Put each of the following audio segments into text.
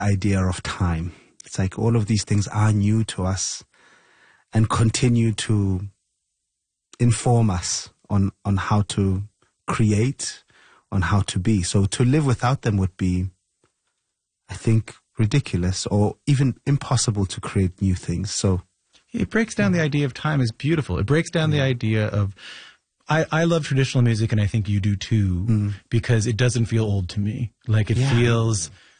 idea of time. It's like all of these things are new to us and continue to inform us on how to create, on how to be. So to live without them would be, I think, ridiculous or even impossible to create new things. So it breaks down the idea of time is beautiful. It breaks down the idea of, I love traditional music, and I think you do too, because it doesn't feel old to me. Like I feel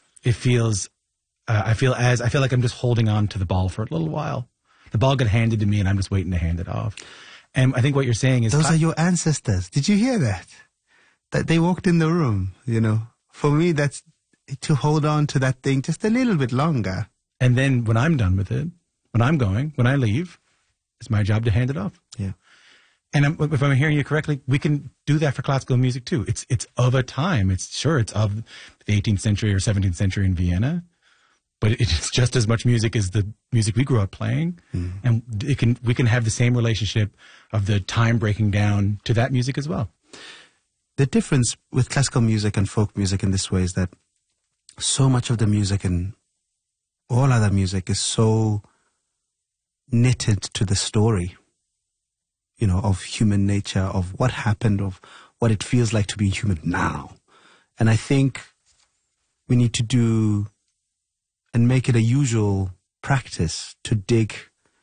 like I'm just holding on to the ball for a little while. The ball got handed to me and I'm just waiting to hand it off. And I think what you're saying is... Those are your ancestors. Did you hear that? That they walked in the room, you know. For me, that's to hold on to that thing just a little bit longer. And then when I'm done with it, when I leave, it's my job to hand it off. Yeah. And if I'm hearing you correctly, we can do that for classical music too. It's of a time. It's of the 18th century or 17th century in Vienna, but it's just as much music as the music we grew up playing. And we can have the same relationship of the time breaking down to that music as well. The difference with classical music and folk music in this way is that so much of the music and all other music is so knitted to the story, you know, of human nature, of what happened, of what it feels like to be human now. And I think we need to do and make it a usual practice to dig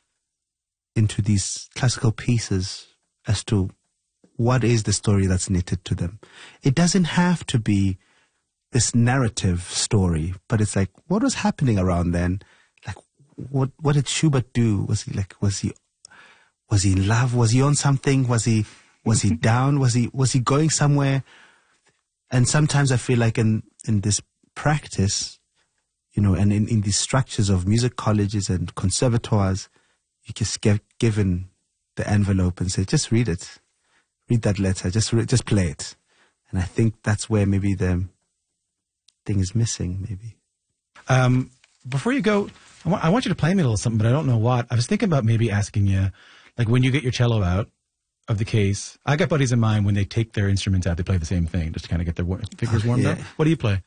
into these classical pieces as to what is the story that's knitted to them. It doesn't have to be this narrative story, but it's like, what was happening around then? Like, what did Schubert do? Was he in love? Was he on something? Was he down? Was he going somewhere? And sometimes I feel like in this practice, you know, and in these structures of music colleges and conservatoires, you just get given the envelope and say, just read it. Read that letter. Just play it. And I think that's where maybe the thing is missing, maybe. Before you go, I want you to play me a little something, but I don't know what. I was thinking about maybe asking you, like when you get your cello out of the case, I got buddies of mine, when they take their instruments out, they play the same thing just to kind of get their fingers warmed up. What do you play?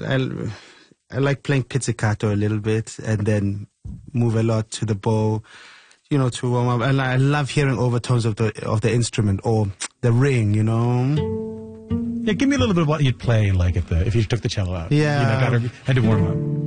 I like playing pizzicato a little bit and then move a lot to the bow, you know, to warm up. And I love hearing overtones of the instrument or the ring, you know. Yeah, give me a little bit of what you'd play like if you took the cello out. Yeah. You know, had to warm up.